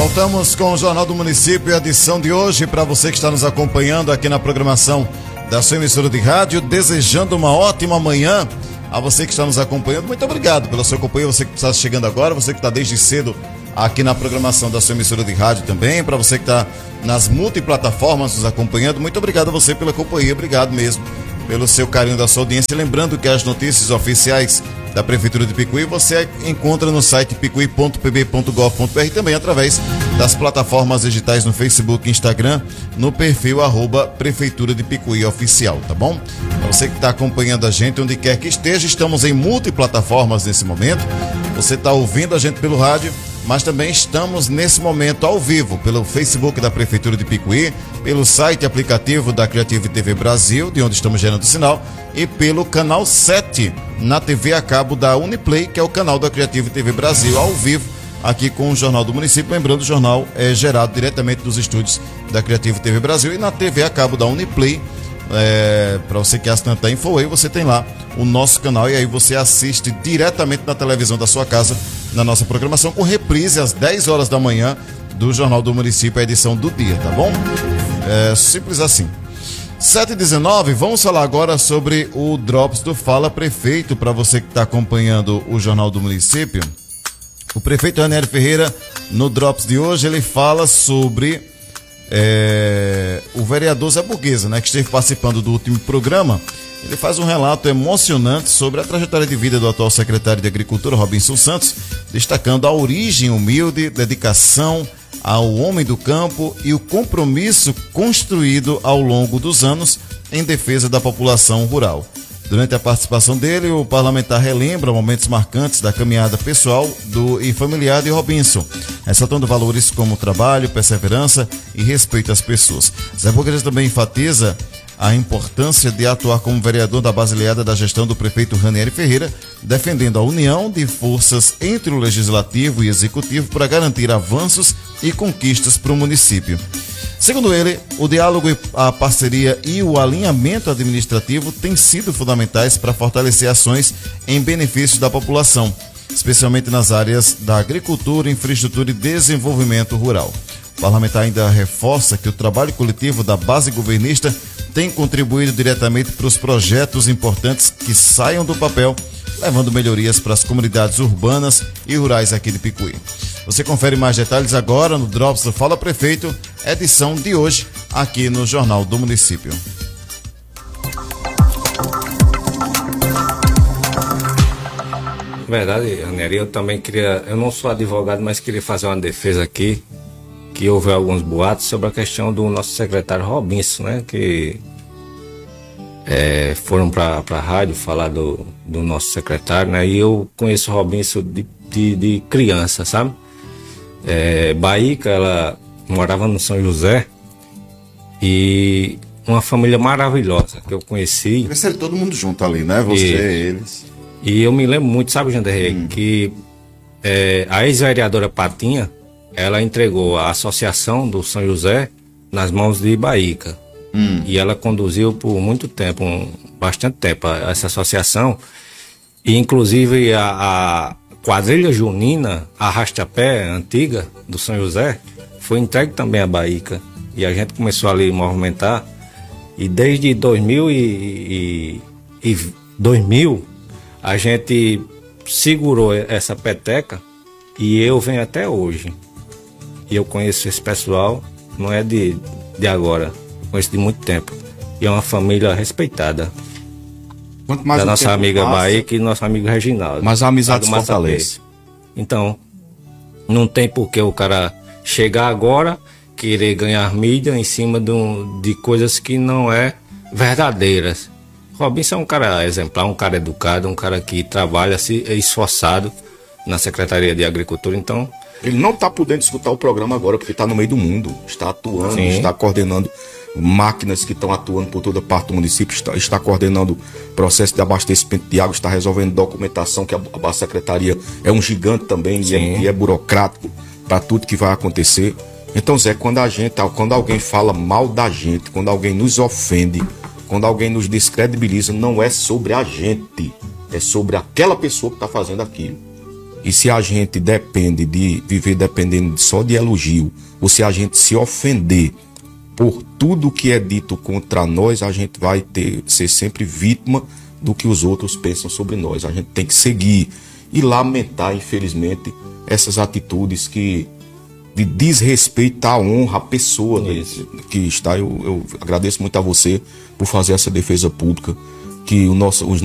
Voltamos com o Jornal do Município, a edição de hoje, para você que está nos acompanhando aqui na programação da sua emissora de rádio, desejando uma ótima manhã a você que está nos acompanhando. Muito obrigado pela sua companhia, você que está chegando agora, você que está desde cedo aqui na programação da sua emissora de rádio também, para você que está nas multiplataformas nos acompanhando, muito obrigado a você pela companhia, obrigado mesmo pelo seu carinho da sua audiência. Lembrando que as notícias oficiais da Prefeitura de Picuí você encontra no site picuí.pb.gov.br e também através das plataformas digitais no Facebook e Instagram, no perfil @Prefeitura de Picuí Oficial, tá bom? Para você que está acompanhando a gente, onde quer que esteja, estamos em multiplataformas nesse momento. Você está ouvindo a gente pelo rádio, mas também estamos nesse momento ao vivo pelo Facebook da Prefeitura de Picuí, pelo site e aplicativo da Creative TV Brasil, de onde estamos gerando sinal, e pelo canal 7 na TV a cabo da Uniplay, que é o canal da Creative TV Brasil, ao vivo aqui com o Jornal do Município. Lembrando, o jornal é gerado diretamente dos estúdios da Creative TV Brasil e na TV a cabo da Uniplay. Para você que é assinante da Infoway, você tem lá o nosso canal e aí você assiste diretamente na televisão da sua casa, na nossa programação, com reprise às 10 horas da manhã do Jornal do Município, a edição do dia, tá bom? Simples assim. 7h19, vamos falar agora sobre o Drops do Fala Prefeito. Para você que está acompanhando o Jornal do Município, o prefeito Ranieri Ferreira, no Drops de hoje, ele fala sobre o vereador Zé Burguesa, né, que esteve participando do último programa. Ele faz um relato emocionante sobre a trajetória de vida do atual secretário de Agricultura, Robinson Santos, destacando a origem humilde, dedicação ao homem do campo e o compromisso construído ao longo dos anos em defesa da população rural. Durante a participação dele, o parlamentar relembra momentos marcantes da caminhada pessoal e familiar de Robinson, ressaltando valores como trabalho, perseverança e respeito às pessoas. Zé Burguesa também enfatiza a importância de atuar como vereador da base aliada da gestão do prefeito Ranieri Ferreira, defendendo a união de forças entre o legislativo e executivo para garantir avanços e conquistas para o município. Segundo ele, o diálogo, a parceria e o alinhamento administrativo têm sido fundamentais para fortalecer ações em benefício da população, especialmente nas áreas da agricultura, infraestrutura e desenvolvimento rural. O parlamentar ainda reforça que o trabalho coletivo da base governista tem contribuído diretamente para os projetos importantes que saiam do papel, levando melhorias para as comunidades urbanas e rurais aqui de Picuí. Você confere mais detalhes agora no Drops do Fala Prefeito, edição de hoje, aqui no Jornal do Município. Verdade, Ranieri, eu também queria, eu não sou advogado, mas queria fazer uma defesa aqui, que houve alguns boatos sobre a questão do nosso secretário Robinson, né, que foram para a rádio falar do nosso secretário, né, e eu conheço o Robinson de criança, sabe? Baíca, ela morava no São José e uma família maravilhosa que eu conheci. Cresceram todo mundo junto ali, né? Você, eles. E eu me lembro muito, sabe, Janderrey, que a ex-vereadora Patinha, ela entregou a associação do São José nas mãos de Baíca. E ela conduziu por muito tempo, bastante tempo, essa associação. E inclusive a quadrilha junina, a Arrasta-Pé antiga do São José, foi entregue também à Baíca. E a gente começou ali a movimentar. E desde 2000 a gente segurou essa peteca e eu venho até hoje. E eu conheço esse pessoal, não é de agora, conheço de muito tempo. E é uma família respeitada. Quanto mais da nossa amiga Baíca e nosso amigo Reginaldo. Mas a amizade se fortalece. Então, não tem por que o cara chegar agora, querer ganhar mídia em cima de coisas que não é verdadeiras. Robinson é um cara exemplar, um cara educado, um cara que trabalha, é esforçado na Secretaria de Agricultura, então... Ele não está podendo escutar o programa agora, porque está no meio do mundo, está atuando, Sim. Está coordenando máquinas que estão atuando por toda parte do município, está coordenando processo de abastecimento de água, está resolvendo documentação, que a Secretaria é um gigante também e é burocrático para tudo que vai acontecer. Então, Zé, quando alguém fala mal da gente, quando alguém nos ofende, quando alguém nos descredibiliza, não é sobre a gente, é sobre aquela pessoa que está fazendo aquilo. E se a gente depende de viver dependendo só de elogio, ou se a gente se ofender por tudo que é dito contra nós, a gente vai ser sempre vítima do que os outros pensam sobre nós. A gente tem que seguir e lamentar, infelizmente, essas atitudes de desrespeito à honra, à pessoa, né, que está. Eu agradeço muito a você por fazer essa defesa pública, que os